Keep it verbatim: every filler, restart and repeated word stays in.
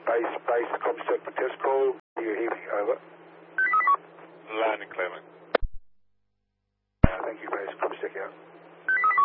Base, base, Comstock, test call. You're heaving, over. Landing clear, mate. Uh, thank you, base, Comstock out.